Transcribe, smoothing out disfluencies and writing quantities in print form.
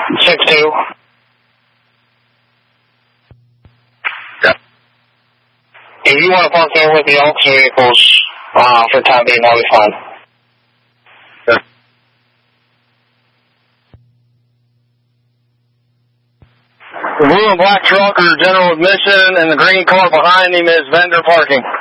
6-2. Yeah. If you want to park there with the officer vehicles for the time being, that'll be fine. Yeah. The blue and black truck are general admission, and the green car behind him is vendor parking.